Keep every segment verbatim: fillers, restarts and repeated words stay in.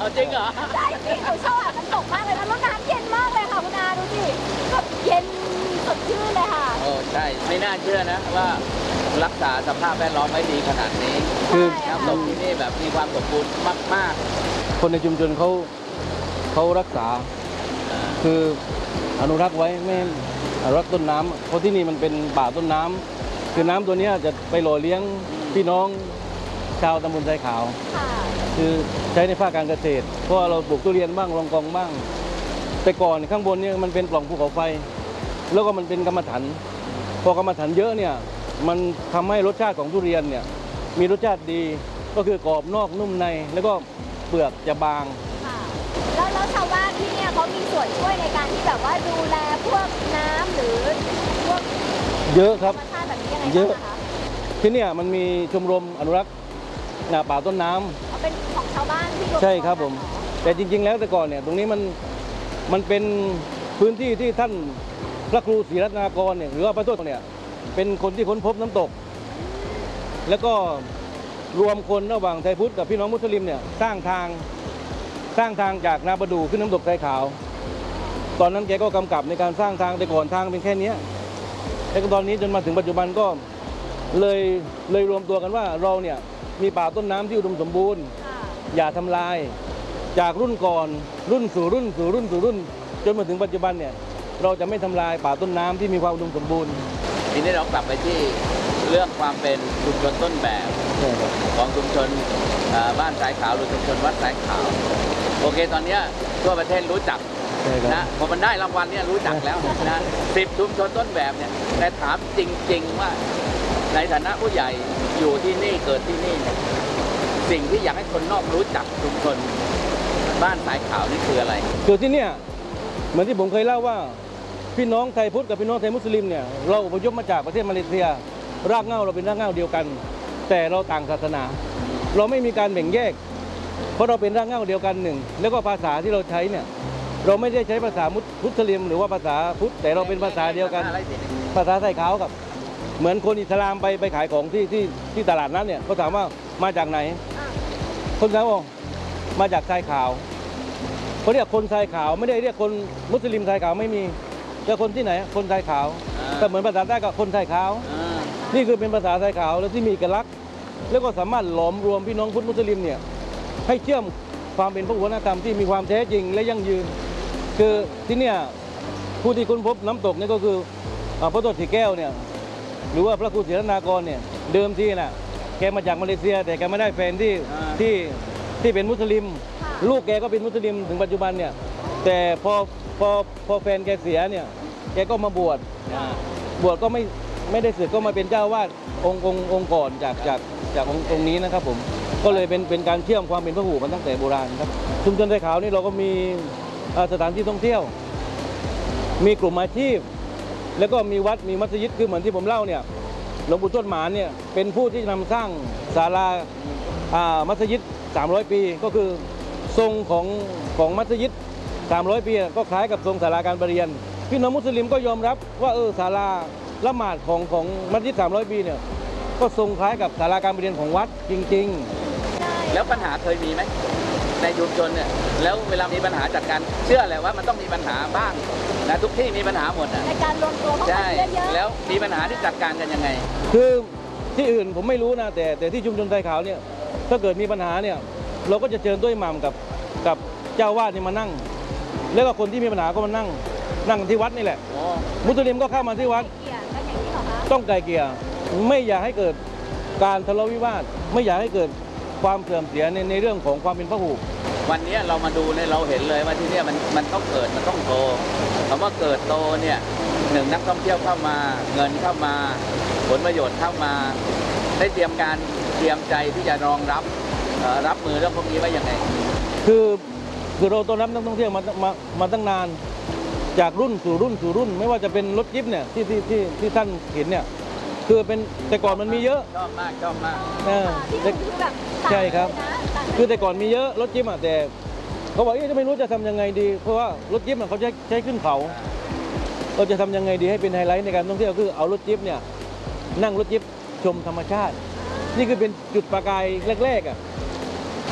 จริงเหรอใช่สิหนูชอบอาบน้ำตกมากเลยนะแล้วน้ำเย็นมากเลยค่ะคุณอาดูสิแบบเย็นสดชื่นเลยค่ะโอ้ใช่ไม่น่าเชื่อนะว่ารักษาสภาพแวดล้อมไว้ดีขนาดนี้คือน้ำตกที่นี่แบบมีความสมบูรณ์มากๆคนในชุมชนเขาเขารักษาคืออนุรักษ์ไว้ไม่อนุรักษ์ต้นน้ำเพราะที่นี่มันเป็นป่าต้นน้ำคือน้ำตัวนี้จะไปหล่อเลี้ยงพี่น้องชาวตำบลทรายขาวคือใช้ในภาคการเกษตรเพราะเราปลูกทุเรียนบ้างรองกองบ้างแต่ก่อนข้างบนเนี่ยมันเป็นปล่องภูเขาไฟแล้วก็มันเป็นกรรมฐานพอกรรมฐานเยอะเนี่ยมันทำให้รสชาติของทุเรียนเนี่ยมีรสชาติดีก็คือกรอบนอกนุ่มในแล้วก็เปลือกจะบางแล้วแล้วชาวบ้านที่เนี่ยเขามีส่วนช่วยในการที่แบบว่าดูแลพวกน้ำหรือพวกเยอะครับธรรมชาติแบบนี้ยังไงเยอะคะที่เนี่ยมันมีชมรมอนุรักษ์ป่าต้นน้ำเป็นของชาวบ้านที่ใช่ครับผมแต่จริงๆแล้วแต่ก่อนเนี่ยตรงนี้มันมันเป็นพื้นที่ที่ท่านพระครูศรีรัตนากรเนี่ยหรือว่าพระโตเนี่ยเป็นคนที่ค้นพบน้ำตกแล้วก็รวมคนระหว่างไทยพุทธกับพี่น้องมุสลิมเนี่ยสร้างทางสร้างทางจากนาประดูขึ้นน้ำตกทรายขาวตอนนั้นแกก็กำกับในการสร้างทางแต่ก่อนทางเป็นแค่นี้แล้วก็ตอนนี้จนมาถึงปัจจุบันก็เลยเลยรวมตัวกันว่าเราเนี่ยมีป่าต้นน้ำที่อุดมสมบูรณ์อย่าทำลายจากรุ่นก่อนรุ่นสู่รุ่นสู่รุ่นสู่รุ่นจนมาถึงปัจจุบันเนี่ยเราจะไม่ทำลายป่าต้นน้ำที่มีความอุดมสมบูรณ์ทีนี้เรากลับไปที่เรื่องความเป็นชุมชนต้นแบบของชุมชนบ้านทรายขาวหรือชุมชนวัดทรายขาวโอเคตอนนี้ทั่วประเทศรู้จักนะพอมันได้รางวัลเนี่ยรู้จักแล้วนะสิบชุมชนต้นแบบเนี่ยแต่ถามจริงๆว่าในฐานะผู้ใหญ่อยู่ที่นี่เกิดที่นี่เนี่ยสิ่งที่อยากให้คนนอกรู้จักชุมชนบ้านทรายขาวนี่คืออะไรคือที่เนี่ยเหมือนที่ผมเคยเล่าว่าพี่น้องไทยพุทธกับพี่น้องไทยมุสลิมเนี่ยเราอพยพมาจากประเทศมาเลเซียรากเหง้าเราเป็นรากเหง้าเดียวกันแต่เราต่างศาสนาเราไม่มีการแบ่งแยกเพราะเราเป็นรากเหง้าเดียวกันหนึ่งแล้วก็ภาษาที่เราใช้เนี่ยเราไม่ได้ใช้ภาษามุสลิมหรือว่าภาษาพุทธแต่เราเป็นภาษาเดียวกันภาษาทรายขาวกับเหมือนคนอิสลามไปไปขายของที่ที่ที่ตลาดนั้นเนี่ยเขาถามว่ามาจากไหนคนถามว่ามาจากทรายขาวเขาเรียกคนทรายขาวไม่ได้เรียกคนมุสลิมทรายขาวไม่มีแต่คนที่ไหนคนทรายขาวแต่เหมือนภาษาใต้ก็คนทรายขาวนี่คือเป็นภาษาทรายขาวแล้วที่มีเอกลักษณ์แล้วก็สามารถหลอมรวมพี่น้องพุทธมุสลิมเนี่ยให้เชื่อมความเป็นพหุวัฒนธรรมที่มีความแท้จริงและยั่งยืนคือที่เนี่ยผู้ที่ค้นพบน้ำตกนี่ก็คือพระโตสีแก้วเนี่ยหรือว่าพระครูศรีรัตนากรเนี่ยเดิมทีน่ะแกมาจากมาเลเซียแต่แกไม่ได้แฟนที่ที่ที่เป็นมุสลิมลูกแกก็เป็นมุสลิมถึงปัจจุบันเนี่ยแต่พอพอพอแฟนแกเสียเนี่ยแกก็มาบวชบวชก็ไม่ไม่ได้สึกก็มาเป็นเจ้าวาดองค์องค์องค์ก่อนจากจากจากองค์ตรงนี้นะครับผมก็เลยเป็นเป็นการเชื่อมความเป็นพหุมันตั้งแต่โบราณครับชุมชนทรายขาวนี่เราก็มีสถานที่ท่องเที่ยวมีกลุ่มอาชีพแล้วก็มีวัดมีมัสยิดคือเหมือนที่ผมเล่าเนี่ยหลวงปู่ทวดหมานเนี่ยเป็นผู้ที่นำสร้างศาลามัสยิดสามร้อยปีก็คือทรงของของมัสยิดสามร้อยปีก็คล้ายกับทรงศาลาการประเรียนพี่น้องมุสลิมก็ยอมรับว่าเออศาลาละหมาดของของมัสยิดสามร้อยปีเนี่ยก็ทรงคล้ายกับศาลาการประเรียนของวัดจริงๆแล้วปัญหาเคยมีไหมในชุมชนเนี่ยแล้วเวลามีปัญหาจัดการเชื่อแหละว่ามันต้องมีปัญหาบ้างนะทุกที่มีปัญหาหมดในการรวมตัวเข้ามาเยอะๆแล้วมีปัญหาที่จัดการกันยังไงคือที่อื่นผมไม่รู้นะแต่แต่ที่ชุมชนทรายขาวเนี่ยถ้าเกิดมีปัญหาเนี่ยเราก็จะเชิญด้วยหม่ำกับกับเจ้าวาดนี่มานั่งแล้วก็คนที่มีปัญหาก็มานั่งนั่งที่วัดนี่แหละมุสลิมก็เข้ามาที่วัดต้องไกลเกลี่ยไม่อยากให้เกิดการทะเลาะวิวาทไม่อยากให้เกิดความเสื่อมเสียในในเรื่องของความเป็นพหุวันนี้เรามาดูเนี่ยเราเห็นเลยว่าที่นี่มันมันต้องเกิดมันต้องโตคำว่าเกิดโตเนี่ยหนึ่งนักท่องเที่ยวเข้ามาเงินเข้ามาผลประโยชน์เข้ามาได้เตรียมการเตรียมใจที่จะรองรับรับมือเรื่องพวกนี้ไว้ยังไงคือคือเราต้อนรับนักท่องเที่ยวมามามาตั้งนานจากรุ่นสู่รุ่นสู่รุ่นไม่ว่าจะเป็นรถจิ๊บเนี่ยที่ที่ที่ที่ท่านเห็นเนี่ยคือเป็นแต่ก่อนมันมีเยอะชอบมากชอบมากใช่ครับคือแต่ก่อนมีเยอะรถจิ๊บอ่ะแต่เขาบอกจะไม่รู้จะทำยังไงดีเพราะว่ารถจิ๊บเขาใช้ใช้ขึ้นเขาเราจะทำยังไงดีให้เป็นไฮไลท์ในการท่องเที่ยวคือเอารถจิ๊บเนี่ยนั่งรถจิ๊บชมธรรมชาตินี่คือเป็นจุดประกายแรกๆอ่ะก็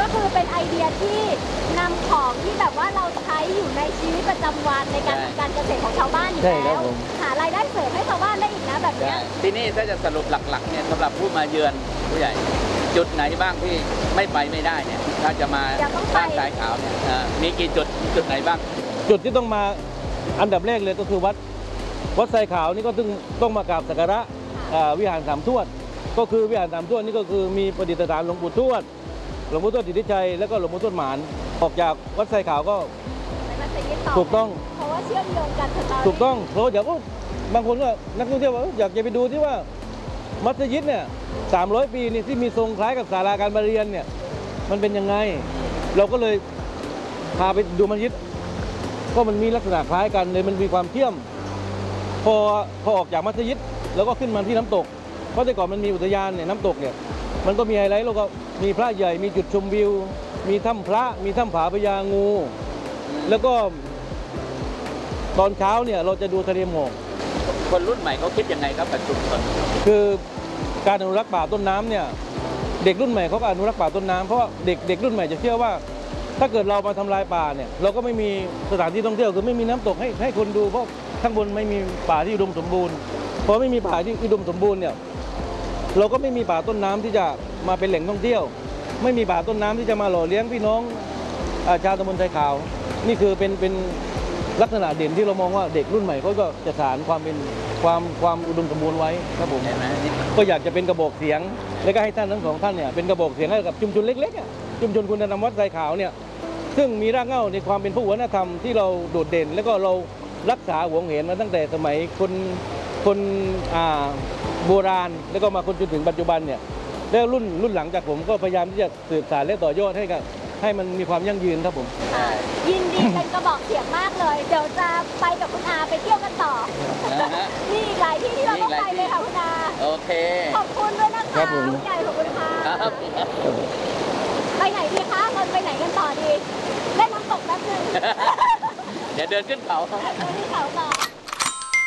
คือเป็นไอเดียที่นำของที่แบบว่าเราใช้อยู่ในชีวิตประจำวันในการทำการเกษตรของชาวบ้านอยู่ใช่ครัแล้บวผมหารายได้เสริมให้ชาวบ้านได้อีกนะแบบเนี้ยที่นี่ถ้าจะสรุปหลักๆเนี่ยสำหรับผู้มาเยือนผู้ใหญ่จุดไหนบ้างที่ไม่ไปไม่ได้เนี่ยถ้าจะมาอยากต้องไปบ้านสายขาวเนี่ยอ่ามีกี่จุดจุดไหนบ้างจุดที่ต้องมาอันดับแรกเลยก็คือวัดวัดไซขาวนี่ก็ต้องต้องมากราบสักการะอ่าวิหารสามทวดก็คือวิหารสามทวดนี่ก็คือมีประดิษฐานหลวงปู่ทวดหลวงปู่ทวดสิทธิชัยแล้วก็หลวงปู่ทวดหมานออกจากวัดไซขาวก็ไปมัสยิดต่อถูกต้องเพราะว่าเชื่อมโยงกันสตอรี่ถูกต้องเพราะว่าอยากโอ้บางคนก็นักท่องเที่ยวว่าอยากจะไปดูที่ว่ามัสยิดเนี่ยสามร้อยปีนี่ที่มีทรงคล้ายกับศาลาการประเรียนเนี่ยมันเป็นยังไง เราก็เลยพาไปดูมัสยิดก็มันมีลักษณะคล้ายกันเลยมันมีความเชื่อม พอพอออกจากมัสยิดแล้วก็ขึ้นมาที่น้ำตก เพราะแต่ก่อนมันมีอุทยานเนี่ยน้ำตกเนี่ยมันก็มีไฮไลท์แล้วก็มีพระใหญ่มีจุดชมวิว มีถ้ำพระมีถ้ำผาพญางู แล้วก็ตอนเช้าเนี่ยเราจะดูทะเลหมอกคนรุ่นใหม่เขาคิดยังไงครับกับชุมชนคือการอนุรักษ์ป่าต้นน้ำเนี่ยเด็กรุ่นใหม่เขาก็อนุรักษ์ป่าต้นน้ำเพราะว่าเด็กเด็กรุ่นใหม่จะเชื่อว่า ถ้าเกิดเรามาทำลายป่าเนี่ยเราก็ไม่มีสถานที่ท่องเที่ยวคือไม่มีน้ำตกให้ให้คนดูเพราะข้างบนไม่มีป่าที่อุดมสมบูรณ์พอไม่มีป่าที่อุดมสมบูรณ์เนี่ยเราก็ไม่มีป่าต้นน้ำที่จะมาเป็นแหล่งท่องเที่ยว ไม่มีป่าต้นน้ำที่จะมาหล่อเลี้ยงพี่น้องอ่าชาวตำบลไทยขาว นี่คือเป็นเป็นลักษณะเด่นที่เรามองว่าเด็กรุ่นใหม่เขาก็จะสานความเป็นความความอุดมสมบูรณ์ไว้ครับผมเห็นไหมนี่ก็อยากจะเป็นกระบอกเสียง และก็ให้ท่านทั้งสองท่านเนี่ยเป็นกระบอกเสียงให้กับชุมชนเล็กๆอ่ะชุมชนคุณธรรมวัดไทยขาวเนี่ยซึ่งมีรากเหง้าในความเป็นพหุวัฒนธรรมที่เราโดดเด่น แล้วก็เรารักษาหวงเห็นมาตั้งแต่สมัยคนคนอ่าโบราณ แล้วก็มาคนจนถึงปัจจุบันเนี่ยแล้วรุ่นรุ่นหลังจากผมก็พยายามที่จะสืบสานและต่อยอดให้กับให้มันมีความยั่งยืนครับผมอ่ายินดีเป็นกระบอกเสียงมากเลย เดี๋ยวจะไปกับคุณอาไปเที่ยวกันต่อนะฮะมีอีกหลายที่ที่เราต้องไปเลยค่ะคุณอาโอเคขอบคุณด้วยนะคะครับผมคุณใหญ่ขอบคุณค่ะครับไปไหนดีคะเราไปไหนกันต่อดีเล่นน้ำตกแป๊บนึงเดี๋ยวเดินขึ้นเขาไปที่เขาต่อ